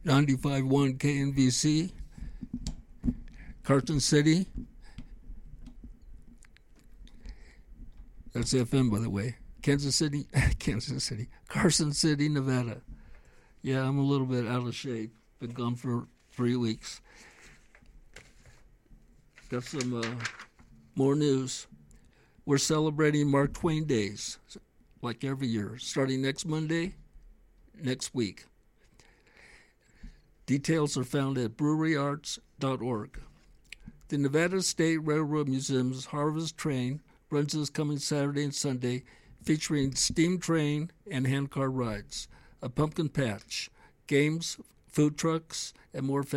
95.1 KNVC, Carson City. That's FM, by the way. Kansas City, Carson City, Nevada. Yeah, I'm a little bit out of shape. Been gone for 3 weeks. Got some more news. We're celebrating Mark Twain Days, like every year, starting next Monday, next week. Details are found at breweryarts.org. The Nevada State Railroad Museum's Harvest Train runs this coming Saturday and Sunday, featuring steam train and handcar rides, a pumpkin patch, games, food trucks, and more